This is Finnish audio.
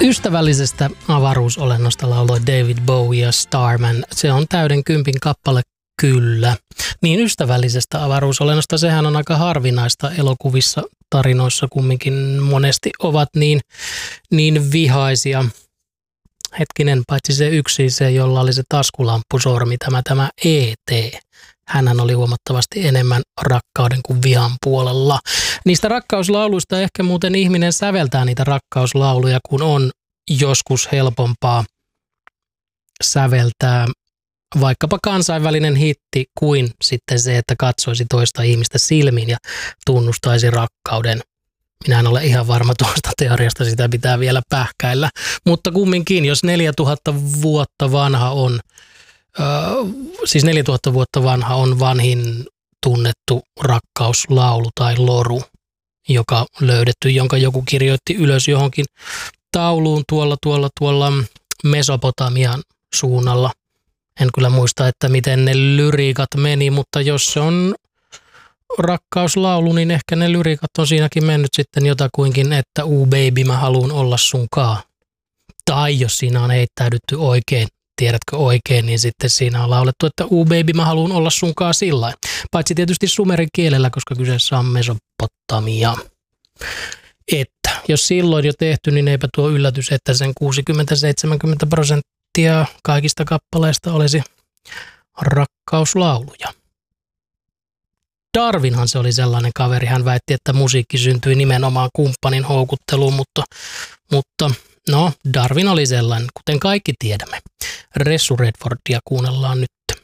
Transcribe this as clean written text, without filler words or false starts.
Ystävällisestä avaruusolennosta lauloi David Bowie ja Starman. Se on täyden 10 kappale, kyllä. Niin ystävällisestä avaruusolennosta, sehän on aika harvinaista elokuvissa, tarinoissa kumminkin monesti ovat niin vihaisia. Hetkinen, paitsi se yksi, se jolla oli se taskulamppusormi, tämä E.T. Hänhän oli huomattavasti enemmän rakkauden kuin vihan puolella. Niistä rakkauslauluista ehkä muuten ihminen säveltää niitä rakkauslauluja, kun on joskus helpompaa säveltää vaikkapa kansainvälinen hitti kuin sitten se, että katsoisi toista ihmistä silmiin ja tunnustaisi rakkauden. Minä en ole ihan varma tuosta teoriasta, sitä pitää vielä pähkäillä. Mutta kumminkin, jos 4000 vuotta vanha on, siis 4000 vuotta vanha on vanhin tunnettu rakkauslaulu tai loru, joka löydetty, jonka joku kirjoitti ylös johonkin tauluun tuolla Mesopotamian suunnalla. En kyllä muista, että miten ne lyriikat meni, mutta jos se on rakkauslaulu, niin ehkä ne lyriikat on siinäkin mennyt sitten jotakuinkin, että baby, mä haluun olla sunkaan. Tai jos siinä on heittäydytty oikein, tiedätkö oikein, niin sitten siinä on laulettu, että baby, mä haluun olla sunkaan sillain. Paitsi tietysti sumerin kielellä, koska kyseessä on Mesopotamia. Että jos silloin jo tehty, niin eipä tuo yllätys, että sen 60-70% kaikista kappaleista olisi rakkauslauluja. Darwinhan se oli sellainen kaveri, hän väitti, että musiikki syntyi nimenomaan kumppanin houkutteluun, mutta no, Darwin oli sellainen, kuten kaikki tiedämme. Ressu Redfordia kuunnellaan nyt.